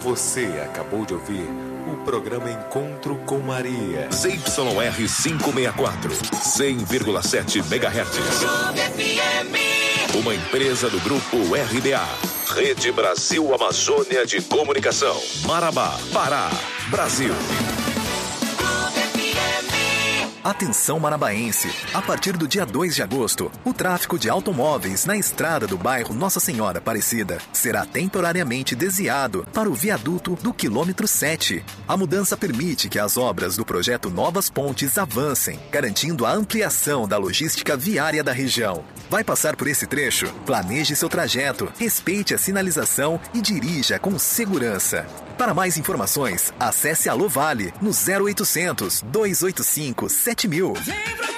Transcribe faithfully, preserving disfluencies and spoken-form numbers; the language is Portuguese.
Você acabou de ouvir o programa Encontro com Maria. Z Y R quinhentos e sessenta e quatro, cem vírgula sete megahertz. Uma empresa do grupo R B A. Rede Brasil Amazônia de Comunicação. Marabá, Pará, Brasil. Atenção marabaense, a partir do dia dois de agosto, o tráfego de automóveis na estrada do bairro Nossa Senhora Aparecida será temporariamente desviado para o viaduto do quilômetro sete. A mudança permite que as obras do projeto Novas Pontes avancem, garantindo a ampliação da logística viária da região. Vai passar por esse trecho? Planeje seu trajeto, respeite a sinalização e dirija com segurança. Para mais informações, acesse Alô Vale no zero oitocentos, dois oito cinco, sete mil.